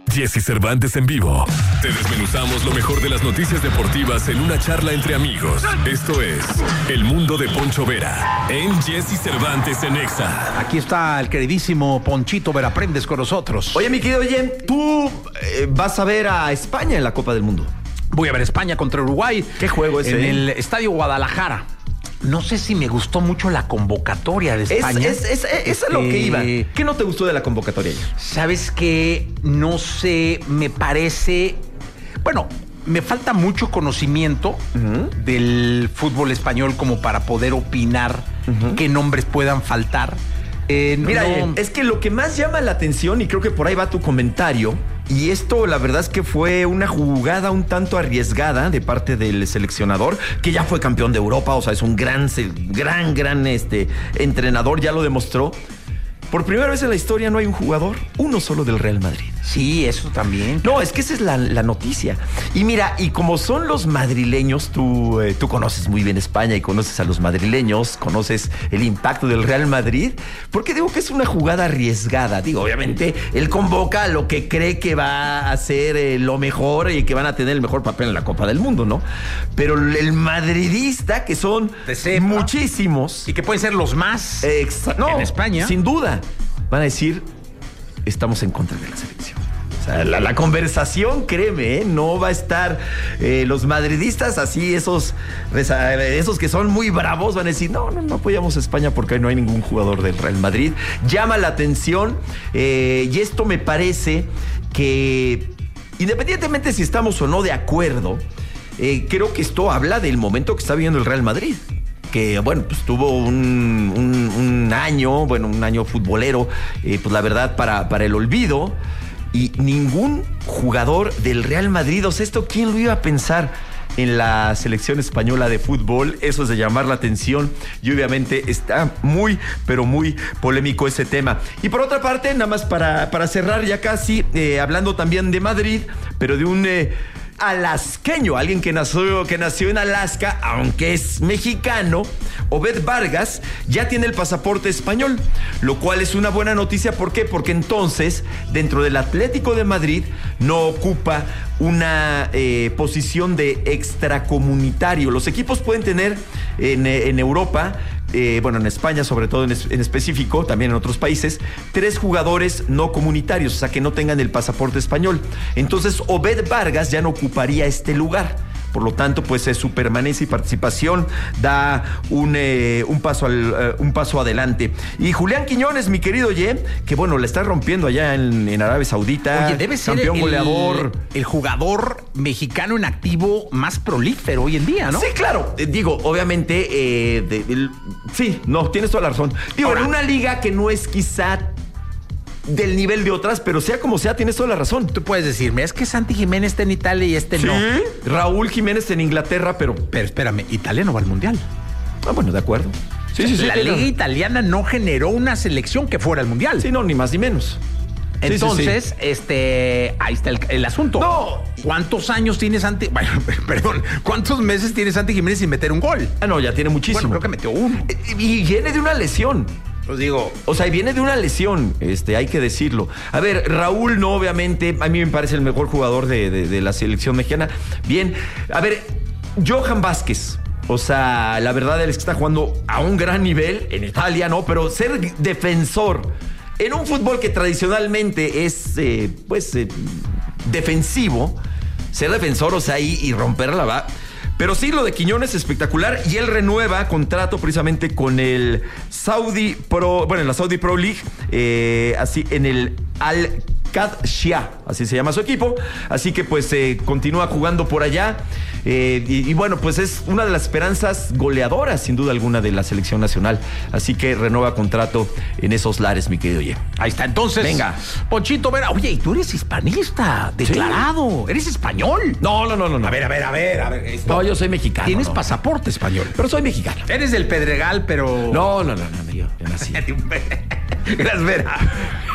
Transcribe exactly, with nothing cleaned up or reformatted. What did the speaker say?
Jesse Cervantes en vivo. Te desmenuzamos lo mejor de las noticias deportivas en una charla entre amigos. Esto es El Mundo de Poncho Vera en Jesse Cervantes en Exa. Aquí está el queridísimo Ponchito Vera Prendes con nosotros. Oye, mi querido, oye, tú eh, vas a ver a España en la Copa del Mundo. Voy a ver España contra Uruguay. ¿Qué juego es En eh? el Estadio Guadalajara. No sé si me gustó mucho la convocatoria de España. Es, es, es, es, es a lo que iba. ¿Qué no te gustó de la convocatoria ayer? ¿Sabes qué? No sé, me parece... Bueno, me falta mucho conocimiento uh-huh. del fútbol español como para poder opinar uh-huh. qué nombres puedan faltar. Eh, Mira, no... es que lo que más llama la atención, y creo que por ahí va tu comentario, y esto la verdad es que fue una jugada un tanto arriesgada de parte del seleccionador, que ya fue campeón de Europa, o sea, es un gran, gran, gran este, entrenador, ya lo demostró. Por primera vez en la historia no hay un jugador, uno solo del Real Madrid. Sí, eso también. No, es que esa es la, la noticia. Y mira, y como son los madrileños, tú, eh, tú conoces muy bien España y conoces a los madrileños, conoces el impacto del Real Madrid. ¿Por qué digo que es una jugada arriesgada? Digo, obviamente, él convoca a lo que cree que va a ser eh, lo mejor y que van a tener el mejor papel en la Copa del Mundo, ¿no? Pero el madridista, que son muchísimos. Y que pueden ser los más exa- no, en España. Sin duda. Van a decir, estamos en contra de la selección. O sea, la, la conversación, créeme, ¿eh? no va a estar eh, los madridistas así, esos, esos que son muy bravos, van a decir, no, no, no apoyamos a España porque no hay ningún jugador del Real Madrid. Llama la atención eh, y esto me parece que, independientemente si estamos o no de acuerdo, eh, creo que esto habla del momento que está viviendo el Real Madrid. Que, bueno, pues tuvo un, un, un año, bueno, un año futbolero, eh, pues la verdad, para, para el olvido. Y ningún jugador del Real Madrid, o sea, esto, ¿quién lo iba a pensar en la selección española de fútbol? Eso es de llamar la atención y obviamente está muy, pero muy polémico ese tema. Y por otra parte, nada más para, para cerrar ya casi, eh, hablando también de Madrid, pero de un... Eh, alasqueño, alguien que nació, que nació en Alaska, aunque es mexicano, Obed Vargas, ya tiene el pasaporte español, lo cual es una buena noticia. ¿Por qué? Porque entonces, dentro del Atlético de Madrid, no ocupa una eh, posición de extracomunitario. Los equipos pueden tener en, en Europa, eh, bueno, en España sobre todo en, es, en específico, también en otros países, tres jugadores no comunitarios, o sea, que no tengan el pasaporte español. Entonces, Obed Vargas ya no ocuparía este lugar. Por lo tanto, pues eh, su permanencia y participación da un, eh, un, paso al, eh, un paso adelante. Y Julián Quiñones, mi querido Ye, que bueno, la está rompiendo allá en, en Arabia Saudita. Oye, debe ser campeón el, goleador. el jugador mexicano en activo más prolífero hoy en día, ¿no? Sí, claro. Eh, digo, obviamente, eh, de, de, sí, no, tienes toda la razón. Digo, Ahora, en una liga que no es quizá del nivel de otras, pero sea como sea, tienes toda la razón. Tú puedes decirme, es que Santi Jiménez está en Italia y este ¿Sí? no. Raúl Jiménez en Inglaterra, pero... Pero espérame, Italia no va al Mundial. Ah, bueno, de acuerdo. Sí, sí, sí. La liga italiana no generó una selección que fuera al Mundial. Sí, no, ni más ni menos. Entonces, sí, sí, sí. este, ahí está el, el asunto. No. ¿Cuántos años tiene Santi? Bueno, perdón, ¿cuántos meses tiene Santi Jiménez sin meter un gol? Ah, no, ya tiene muchísimo. Bueno, creo que metió uno. Y viene de una lesión. Os digo, o sea, viene de una lesión, este, hay que decirlo. A ver, Raúl no, obviamente, a mí me parece el mejor jugador de, de, de la selección mexicana. Bien, a ver, Johan Vázquez, o sea, la verdad es que está jugando a un gran nivel en Italia, ¿no? Pero ser defensor en un fútbol que tradicionalmente es, eh, pues, eh, defensivo, ser defensor, o sea, y, y romperla va... Pero sí, lo de Quiñones es espectacular y él renueva contrato precisamente con el Saudi Pro, bueno, en la Saudi Pro League, eh, así en el Al Qadsia, así se llama su equipo, así que pues eh, continúa jugando por allá eh, y, y bueno, pues es una de las esperanzas goleadoras sin duda alguna de la selección nacional, así que renueva contrato en esos lares, mi querido Ye. Ahí está, entonces, venga, Ponchito Vera, oye, y tú eres hispanista, declarado, ¿sí? ¿Eres español? No, no, no, no, no. A ver, a ver, a ver, a ver. Esto... No, yo soy mexicano. Tienes no. pasaporte español. Pero soy mexicano. Eres del Pedregal, pero... No, no, no, no, yo, yo nací. Gracias, Vera.